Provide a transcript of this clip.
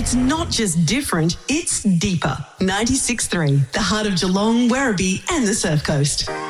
It's not just different, it's deeper. 96.3, the heart of Geelong, Werribee and the Surf Coast.